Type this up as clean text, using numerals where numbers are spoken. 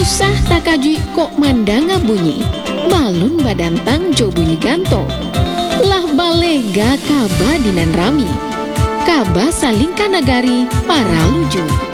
Usah takaji kok mandanga bunyi, balun badantang jo bunyi ganto. Lah balega kaba dinan rami, kaba salingka nagari para luju.